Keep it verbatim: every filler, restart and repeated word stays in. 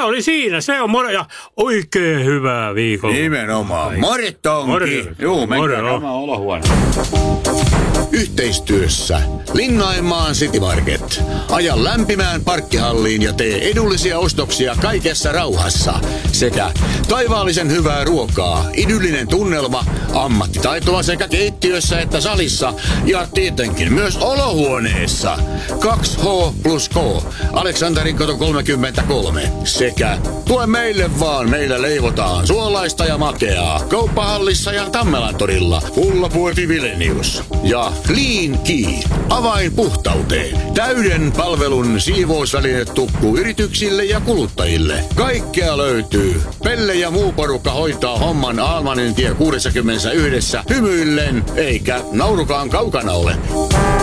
oli siinä. Se on more ja oikein hyvää viikolla. Nimenomaan. Morittonki. Juu, menkää käymään olohuone. Yhteistyössä Linnainmaan City Market. Aja lämpimään parkkihalliin ja tee edullisia ostoksia kaikessa rauhassa. Sekä taivaallisen hyvää ruokaa, idyllinen tunnelma, ammattitaitoa sekä keittiössä että salissa ja tietenkin myös olohuoneessa. kaksi H plus K, Aleksanterin kato kolmekymmentäkolme. Sekä tue meille vaan, meillä leivotaan suolaista ja makeaa. Kauppahallissa ja Tammelantorilla. Ullapuoti Vilenius. Ja Clean Key, avain puhtauteen. Täyden palvelun siivousvälinetukku yrityksille ja kuluttajille. Kaikkea löytyy. Pelle ja muu porukka hoitaa homman Almanin tie kuusikymmentäyksi hymyillen, eikä naurukaan kaukana ole.